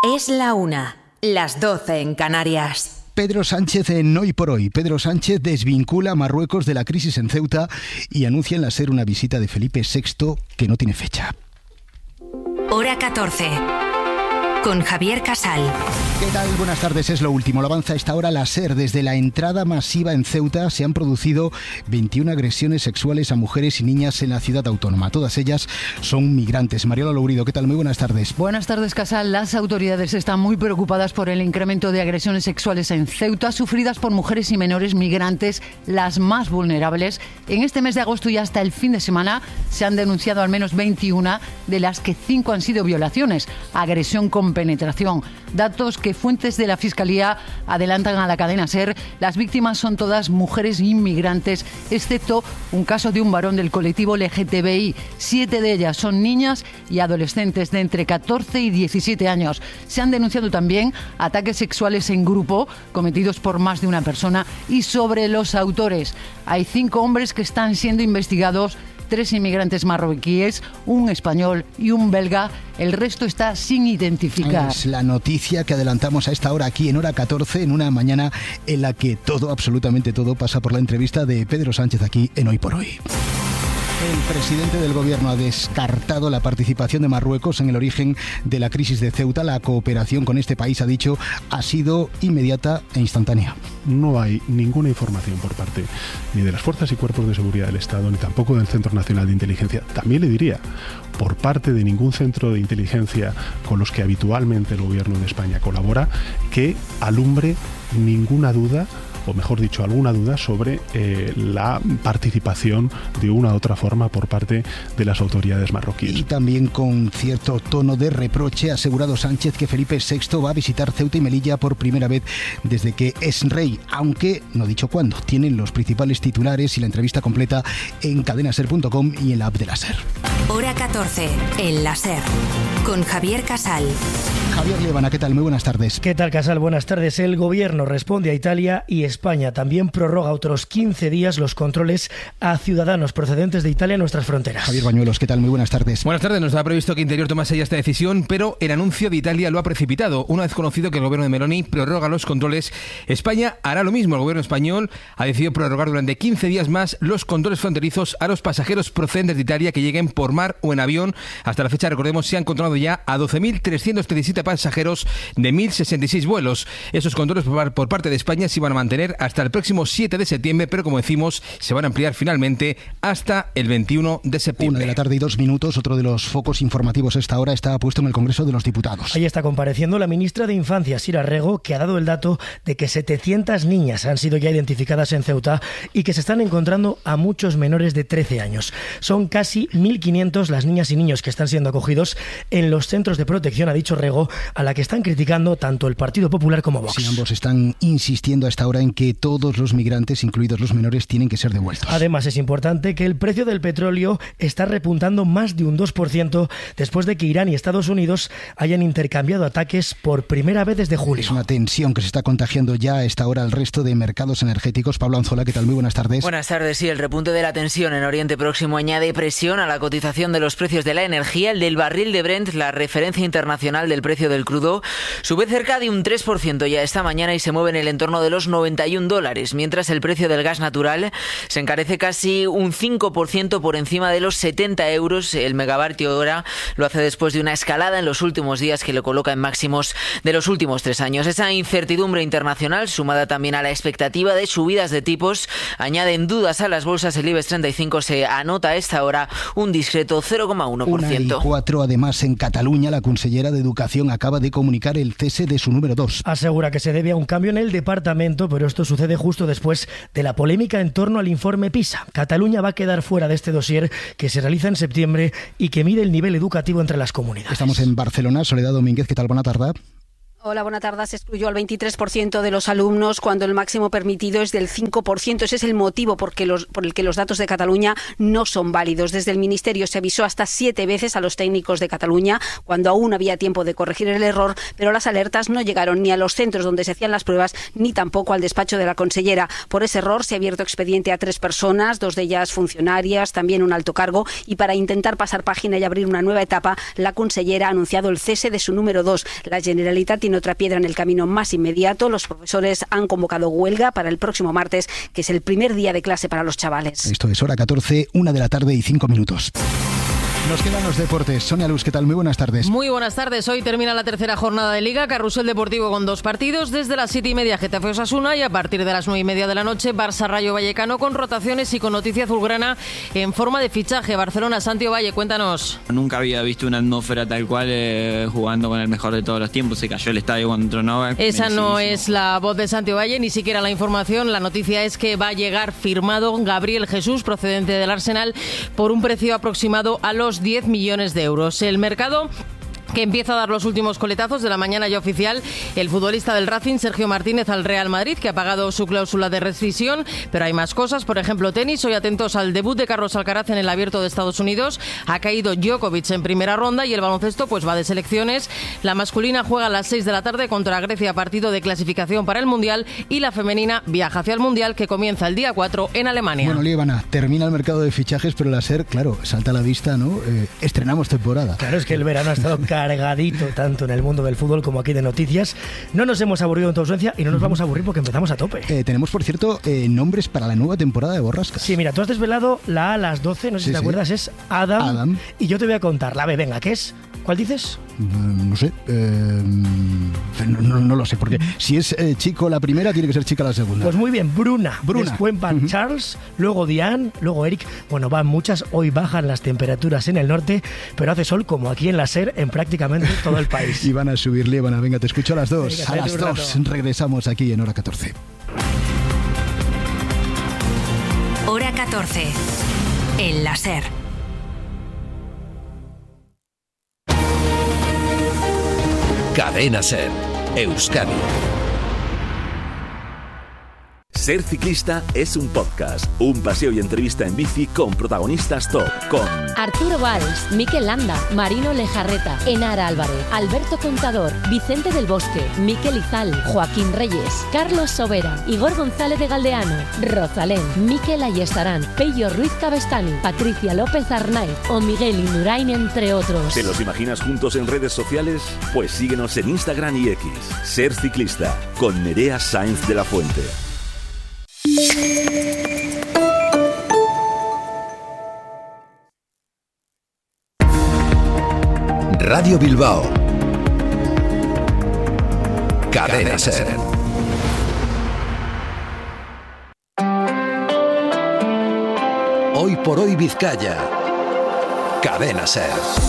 Es la 1, las 12 en Canarias. Pedro Sánchez en Hoy por Hoy. Pedro Sánchez desvincula a Marruecos de la crisis en Ceuta y anuncia en la SER una visita de Felipe VI que no tiene fecha. Hora 14. Con Javier Casal. ¿Qué tal? Buenas tardes, es lo último. Lo avanza a esta hora la SER. Desde la entrada masiva en Ceuta se han producido 21 agresiones sexuales a mujeres y niñas en la ciudad autónoma. Todas ellas son migrantes. Mariola Lourido, ¿qué tal? Muy buenas tardes. Buenas tardes, Casal. Las autoridades están muy preocupadas por el incremento de agresiones sexuales en Ceuta sufridas por mujeres y menores migrantes, las más vulnerables. En este mes de agosto y hasta el fin de semana se han denunciado al menos 21, de las que 5 han sido violaciones, agresión con penetración. Datos que fuentes de la Fiscalía adelantan a la cadena SER. Las víctimas son todas mujeres inmigrantes, excepto un caso de un varón del colectivo LGTBI. 7 de ellas son niñas y adolescentes de entre 14 y 17 años. Se han denunciado también ataques sexuales en grupo cometidos por más de una persona. Y sobre los autores, hay 5 hombres que están siendo investigados, 3 inmigrantes marroquíes, un español y un belga. El resto está sin identificar. Es la noticia que adelantamos a esta hora aquí en Hora 14, en una mañana en la que todo, absolutamente todo, pasa por la entrevista de Pedro Sánchez aquí en Hoy por Hoy. El presidente del gobierno ha descartado la participación de Marruecos en el origen de la crisis de Ceuta. La cooperación con este país, ha dicho, ha sido inmediata e instantánea. No hay ninguna información por parte ni de las fuerzas y cuerpos de seguridad del Estado, ni tampoco del Centro Nacional de Inteligencia. También le diría, por parte de ningún centro de inteligencia con los que habitualmente el gobierno de España colabora, que alumbre ninguna duda, o mejor dicho, alguna duda sobre la participación de una u otra forma por parte de las autoridades marroquíes. Y también con cierto tono de reproche ha asegurado Sánchez que Felipe VI va a visitar Ceuta y Melilla por primera vez desde que es rey, aunque no ha dicho cuándo. Tienen los principales titulares y la entrevista completa en cadenaser.com y en la app de la SER. Hora 14, en la SER. Con Javier Casal. Javier Liébana, ¿qué tal? Muy buenas tardes. ¿Qué tal, Casal? Buenas tardes. El gobierno responde a Italia y España también prorroga otros 15 días los controles a ciudadanos procedentes de Italia en nuestras fronteras. Javier Bañuelos, ¿qué tal? Muy buenas tardes. Buenas tardes. No estaba previsto que Interior tomase ya esta decisión, pero el anuncio de Italia lo ha precipitado. Una vez conocido que el gobierno de Meloni prorroga los controles, España hará lo mismo. El gobierno español ha decidido prorrogar durante 15 días más los controles fronterizos a los pasajeros procedentes de Italia que lleguen por mar o en avión. Hasta la fecha, recordemos, se han controlado ya a 12.337 pasajeros de 1.066 vuelos. Esos controles por parte de España se van a mantener hasta el próximo 7 de septiembre, pero como decimos, se van a ampliar finalmente hasta el 21 de septiembre. 1 de la tarde y 2 minutos. Otro de los focos informativos a esta hora está puesto en el Congreso de los Diputados. Ahí está compareciendo la ministra de Infancia, Sira Rego, que ha dado el dato de que 700 niñas han sido ya identificadas en Ceuta y que se están encontrando a muchos menores de 13 años. Son casi 1.500 las niñas y niños que están siendo acogidos en los centros de protección, ha dicho Rego, a la que están criticando tanto el Partido Popular como Vox. Sí, ambos están insistiendo a esta hora en que todos los migrantes, incluidos los menores, tienen que ser devueltos. Además, es importante que el precio del petróleo está repuntando más de un 2% después de que Irán y Estados Unidos hayan intercambiado ataques por primera vez desde julio. Es una tensión que se está contagiando ya a esta hora al resto de mercados energéticos. Pablo Anzola, ¿qué tal? Muy buenas tardes. Buenas tardes. Sí, el repunte de la tensión en Oriente Próximo añade presión a la cotización de los precios de la energía. El del barril de Brent, la referencia internacional del precio del crudo, sube cerca de un 3% ya esta mañana y se mueve en el entorno de los $91, mientras el precio del gas natural se encarece casi un 5% por encima de los 70 euros el megavatio hora. Lo hace después de una escalada en los últimos días que lo coloca en máximos de los últimos 3 años. Esa incertidumbre internacional, sumada también a la expectativa de subidas de tipos, añaden dudas a las bolsas. El IBEX 35 se anota a esta hora un discreto 0,1%. 1,4. Además, en Cataluña, la consellera de Educación acaba de comunicar el cese de su número 2. Asegura que se debe a un cambio en el departamento, pero esto sucede justo después de la polémica en torno al informe PISA. Cataluña va a quedar fuera de este dossier que se realiza en septiembre y que mide el nivel educativo entre las comunidades. Estamos en Barcelona. Soledad Domínguez, ¿qué tal? Buena tarde. Hola, buenas tardes. Se excluyó al 23% de los alumnos cuando el máximo permitido es del 5%. Ese es el motivo por el que los datos de Cataluña no son válidos. Desde el Ministerio se avisó hasta 7 veces a los técnicos de Cataluña cuando aún había tiempo de corregir el error, pero las alertas no llegaron ni a los centros donde se hacían las pruebas ni tampoco al despacho de la consellera. Por ese error se ha abierto expediente a 3 personas, 2 de ellas funcionarias, también un alto cargo, y para intentar pasar página y abrir una nueva etapa, la consellera ha anunciado el cese de su número 2. La Generalitat tiene otra piedra en el camino más inmediato. Los profesores han convocado huelga para el próximo martes, que es el primer día de clase para los chavales. Esto es Hora 14, 1:05 p.m. Nos quedan los deportes. Sonia Luz, ¿qué tal? Muy buenas tardes. Muy buenas tardes. Hoy termina la tercera jornada de Liga. Carrusel Deportivo con 2 partidos. Desde las 7:30 Getafe Osasuna y a partir de las 9:30 de la noche Barça Rayo Vallecano, con rotaciones y con noticia azulgrana en forma de fichaje. Barcelona, Santi Ovalle, cuéntanos. Nunca había visto una atmósfera tal cual jugando con el mejor de todos los tiempos. Se cayó el estadio contra Novak. Esa no es la voz de Santi Ovalle, ni siquiera la información. La noticia es que va a llegar firmado Gabriel Jesús, procedente del Arsenal, por un precio aproximado a los 10 millones de euros. El mercado que empieza a dar los últimos coletazos de la mañana ya oficial. El futbolista del Racing, Sergio Martínez, al Real Madrid, que ha pagado su cláusula de rescisión, pero hay más cosas, por ejemplo tenis. Hoy atentos al debut de Carlos Alcaraz en el Abierto de Estados Unidos. Ha caído Djokovic en primera ronda y el baloncesto pues va de selecciones. La masculina juega a las 6 de la tarde contra Grecia, partido de clasificación para el Mundial, y la femenina viaja hacia el Mundial, que comienza el día 4 en Alemania. Bueno, Líbana, termina el mercado de fichajes, pero la SER, claro, salta a la vista, ¿no? Estrenamos temporada. Claro, es que el verano ha estado cargadito tanto en el mundo del fútbol como aquí de noticias. No nos hemos aburrido en tu ausencia y no nos vamos a aburrir porque empezamos a tope. Tenemos, por cierto, nombres para la nueva temporada de Borrascas. Sí, mira, tú has desvelado la A a las 12, no sé si te acuerdas, es Adam. Y yo te voy a contar la B, venga, ¿qué es? ¿Cuál dices? No sé. No lo sé, porque si es chico la primera, tiene que ser chica la segunda. Pues muy bien, Bruna. Después van Charles, luego Diane, luego Eric. Bueno, van muchas. Hoy bajan las temperaturas en el norte, pero hace sol como aquí en la SER, en prácticamente todo el país. Y van a subir, Líbana. Venga, te escucho a las 2. Venga, a las 2 regresamos aquí en Hora 14. Hora 14. En la SER. Cadena SER, Euskadi. Ser Ciclista es un podcast, un paseo y entrevista en bici con protagonistas top, con Arturo Valls, Mikel Landa, Marino Lejarreta, Enara Álvarez, Alberto Contador, Vicente del Bosque, Mikel Izal, Joaquín Reyes, Carlos Sobera, Igor González de Galdeano, Rosalén, Mikel Ayestarán, Peyo Ruiz Cabestani, Patricia López Arnaiz o Miguel Indurain, entre otros. ¿Te los imaginas juntos en redes sociales? Pues síguenos en Instagram y X. Ser Ciclista, con Nerea Sainz de la Fuente. Radio Bilbao. Cadena SER. Hoy por hoy Vizcaya. Cadena SER.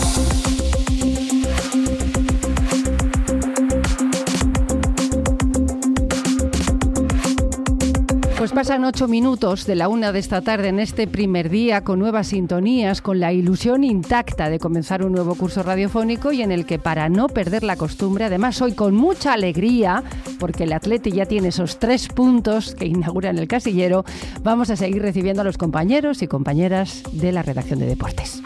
Pues pasan 8 minutos de la 1 de esta tarde en este primer día, con nuevas sintonías, con la ilusión intacta de comenzar un nuevo curso radiofónico y en el que, para no perder la costumbre, además hoy con mucha alegría, porque el Atleti ya tiene esos 3 puntos que inauguran el casillero, vamos a seguir recibiendo a los compañeros y compañeras de la redacción de deportes.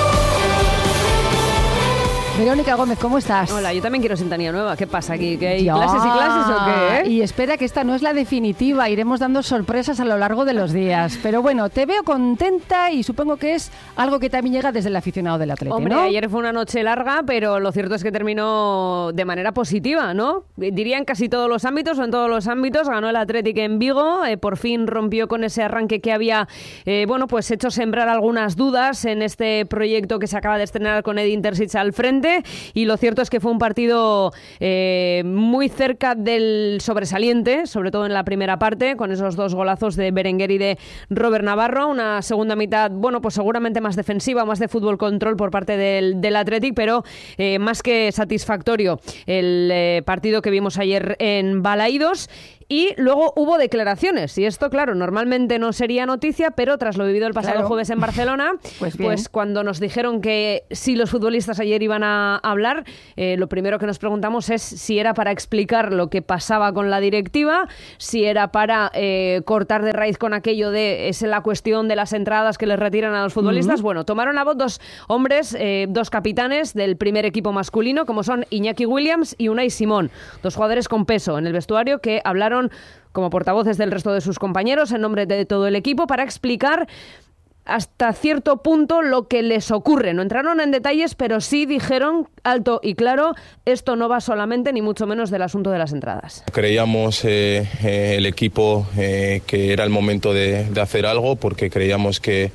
Verónica Gómez, ¿cómo estás? Hola, yo también quiero sintonía nueva. ¿Qué pasa aquí? ¿Que hay clases y clases o qué? Y espera, que esta no es la definitiva. Iremos dando sorpresas a lo largo de los días. Pero bueno, te veo contenta y supongo que es algo que también llega desde el aficionado del Atleti, Hombre, ¿no? ayer fue una noche larga, pero lo cierto es que terminó de manera positiva, ¿no? Diría en casi todos los ámbitos o en todos los ámbitos. Ganó el Athletic en Vigo. Por fin rompió con ese arranque que había, pues hecho sembrar algunas dudas en este proyecto que se acaba de estrenar con Edin Terzic al frente. Y lo cierto es que fue un partido muy cerca del sobresaliente, sobre todo en la primera parte, con esos 2 golazos de Berenguer y de Robert Navarro. Una segunda mitad, pues seguramente más defensiva, más de fútbol control por parte del Athletic, pero más que satisfactorio el partido que vimos ayer en Balaídos. Y luego hubo declaraciones, y esto, claro, normalmente no sería noticia, pero tras lo vivido el pasado jueves en Barcelona, pues cuando nos dijeron que si los futbolistas ayer iban a hablar, lo primero que nos preguntamos es si era para explicar lo que pasaba con la directiva, si era para cortar de raíz con aquello de es la cuestión de las entradas que les retiran a los futbolistas. Bueno, tomaron la voz dos hombres, dos capitanes del primer equipo masculino, como son Iñaki Williams y Unai Simón, dos jugadores con peso en el vestuario que hablaron como portavoces del resto de sus compañeros en nombre de todo el equipo para explicar hasta cierto punto lo que les ocurre. No entraron en detalles, pero sí dijeron alto y claro, esto no va solamente ni mucho menos del asunto de las entradas. Creíamos el equipo que era el momento de hacer algo, porque creíamos que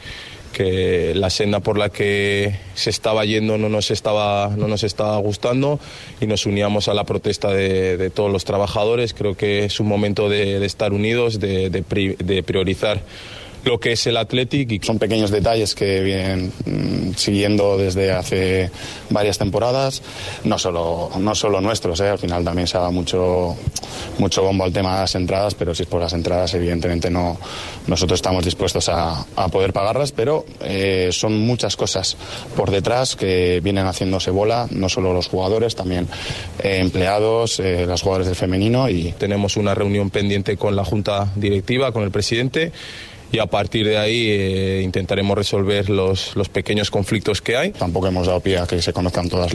la senda por la que se estaba yendo no nos estaba gustando, y nos uníamos a la protesta de todos los trabajadores. Creo que es un momento de estar unidos, de priorizar lo que es el Athletic. Y son pequeños detalles que vienen siguiendo desde hace varias temporadas, no solo nuestros, al final también se ha dado mucho bombo al tema de las entradas, pero si es por las entradas, evidentemente no, nosotros estamos dispuestos a poder pagarlas, pero son muchas cosas por detrás que vienen haciéndose bola, no solo los jugadores, también empleados, los jugadores del femenino. Y tenemos una reunión pendiente con la Junta Directiva, con el presidente, y a partir de ahí intentaremos resolver los pequeños conflictos que hay. Tampoco hemos dado pie a que se conozcan todas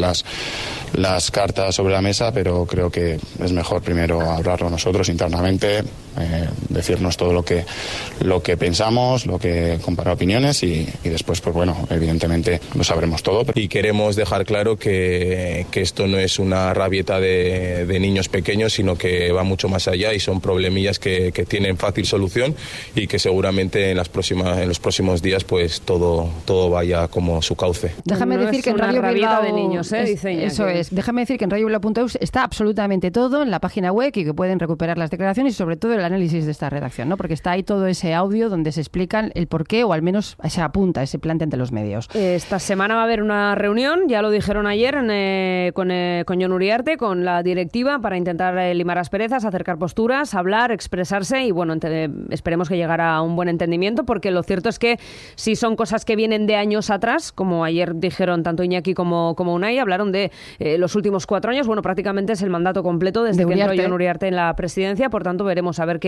las cartas sobre la mesa, pero creo que es mejor primero hablarlo nosotros internamente, decirnos todo lo que pensamos, lo que comparar opiniones, y después, pues bueno, evidentemente lo sabremos todo. Y queremos dejar claro que esto no es una rabieta de niños pequeños, sino que va mucho más allá, y son problemillas que tienen fácil solución, y que seguramente en los próximos días pues todo vaya como su cauce. Déjame decir que en Radio Bilbao de niños, dice eso es. Déjame decir que en radiobilbao.eus está absolutamente todo en la página web, y que pueden recuperar las declaraciones y sobre todo el análisis de esta redacción, ¿no? Porque está ahí todo ese audio donde se explican el porqué, o al menos se apunta ese plante ante los medios. Esta semana va a haber una reunión, ya lo dijeron ayer con Jon Uriarte, con la directiva, para intentar limar asperezas, acercar posturas, hablar, expresarse, y bueno, esperemos que llegara a un buen entendimiento, porque lo cierto es que si son cosas que vienen de años atrás, como ayer dijeron tanto Iñaki como Unai, hablaron de los últimos 4 años, bueno, prácticamente es el mandato completo desde que entró Jon Uriarte en la presidencia. Por tanto, veremos a ver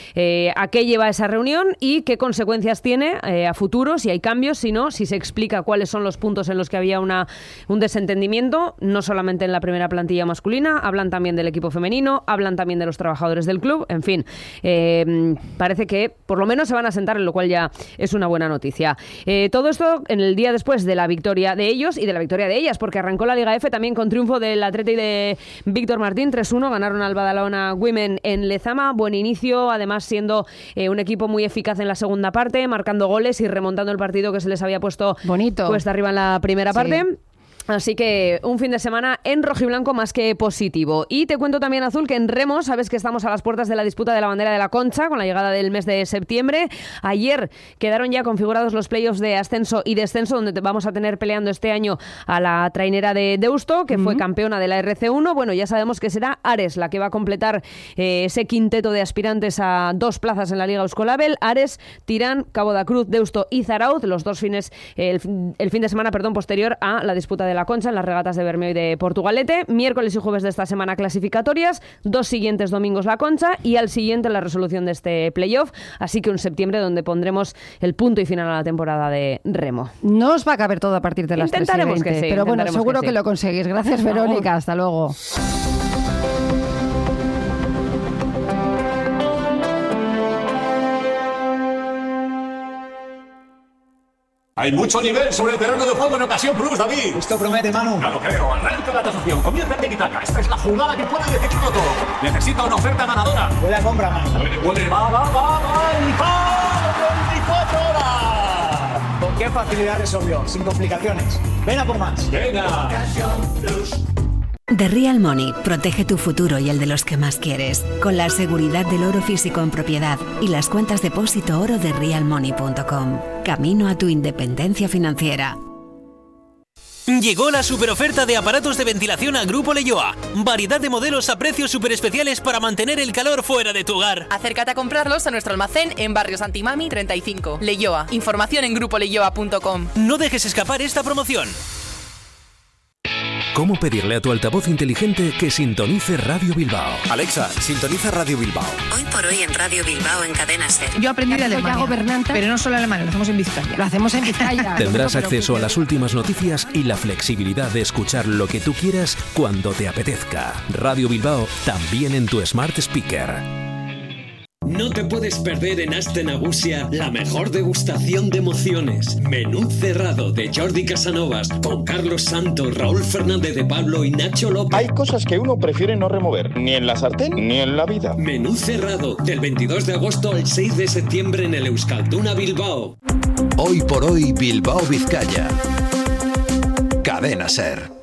a qué lleva esa reunión y qué consecuencias tiene a futuro, si hay cambios, si no, si se explica cuáles son los puntos en los que había un desentendimiento, no solamente en la primera plantilla masculina, hablan también del equipo femenino, hablan también de los trabajadores del club, en fin, parece que por lo menos se van a sentar, en lo cual ya es una buena noticia. Todo esto en el día después de la victoria de ellos y de la victoria de ellas, porque arrancó la Liga F también con triunfo del Atleti y de Víctor Martín, 3-1, ganaron al Badalona Women en Lezama, buen inicio, además siendo un equipo muy eficaz en la segunda parte, marcando goles y remontando el partido que se les había puesto cuesta arriba en la primera parte. Así que un fin de semana en rojiblanco más que positivo. Y te cuento también, Azul, que en remo, sabes que estamos a las puertas de la disputa de la bandera de la Concha con la llegada del mes de septiembre. Ayer quedaron ya configurados los playoffs de ascenso y descenso, donde vamos a tener peleando este año a la trainera de Deusto, que fue campeona de la RC1. Bueno, ya sabemos que será Ares la que va a completar ese quinteto de aspirantes a 2 plazas en la Liga Euskolabel. Ares, Tirán, Cabo da Cruz, Deusto y Zarauz, los 2 fines, el fin de semana, posterior a la disputa de la Concha en las regatas de Bermeo y de Portugalete. Miércoles y jueves de esta semana clasificatorias, 2 siguientes domingos la Concha, y al siguiente la resolución de este playoff. Así que un septiembre donde pondremos el punto y final a la temporada de remo. No os va a caber todo a partir de las 3:20, intentaremos que sí, pero bueno, seguro que lo conseguís. Gracias, Verónica. Hasta luego. Hay mucho nivel sobre el terreno de juego en ocasión plus, David. Esto promete, Manu. Ya lo creo. Arranca la tasación. Comienza el tiki-taka. Esta es la jugada que puede decidirlo todo. Necesita una oferta ganadora. Buena compra, Manu. Va. ¡Y 24 horas! ¿Con qué facilidad resolvió? Sin complicaciones. Ven a por más. Venga. The Real Money protege tu futuro y el de los que más quieres, con la seguridad del oro físico en propiedad y las cuentas depósito oro de realmoney.com. Camino a tu independencia financiera. Llegó la superoferta de aparatos de ventilación a Grupo Leioa. Variedad de modelos a precios super especiales para mantener el calor fuera de tu hogar. Acércate a comprarlos a nuestro almacén en Barrio Santimami 35. Leioa. Información en grupoleioa.com. No dejes escapar esta promoción. ¿Cómo pedirle a tu altavoz inteligente que sintonice Radio Bilbao? Alexa, sintoniza Radio Bilbao. Hoy por hoy en Radio Bilbao en Cadena SER. Yo aprendí de Alemania, pero no solo Alemania, lo hacemos en Vizcaya. Lo hacemos en Vizcaya. Tendrás acceso a las últimas noticias y la flexibilidad de escuchar lo que tú quieras cuando te apetezca. Radio Bilbao, también en tu Smart Speaker. No te puedes perder en Aste Nagusia la mejor degustación de emociones. Menú cerrado de Jordi Casanovas con Carlos Santos, Raúl Fernández de Pablo y Nacho López. Hay cosas que uno prefiere no remover, ni en la sartén ni en la vida. Menú cerrado del 22 de agosto al 6 de septiembre en el Euskalduna Bilbao. Hoy por hoy Bilbao Vizcaya. Cadena SER.